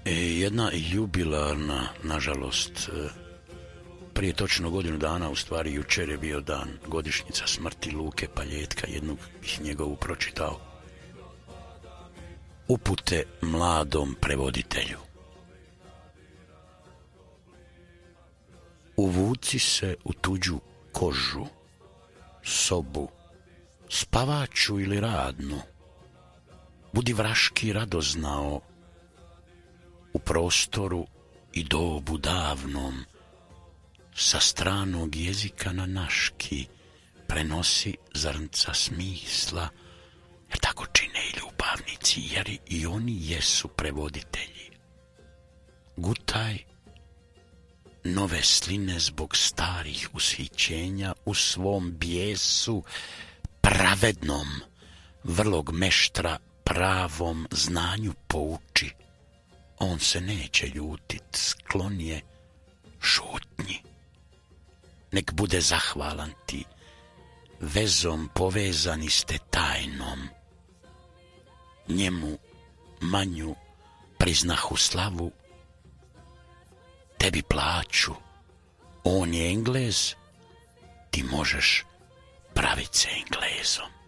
Jedna jubilarna, nažalost, prije točno godinu dana, u stvari jučer je bio dan godišnjica smrti Luke Paljetka, jednu bih njegovu pročitao. Upute mladom prevoditelju. Uvuci se u tuđu kožu, sobu, spavaču ili radnu. Budi vraški radoznao u prostoru i dobu davnom, sa stranog jezika na naški prenosi zrnca smisla, jer tako čine i ljubavnici, jer i oni jesu prevoditelji. Gutaj nove sline zbog starih ushićenja u svom bijesu pravednom, vrlog meštra pravom znanju pouči. On se neće ljutit, sklon je šutnji. Nek bude zahvalan ti, vezom povezani ste tajnom. Njemu manju priznahu slavu, tebi plaću. On je Englez, ti možeš pravit se Englezom.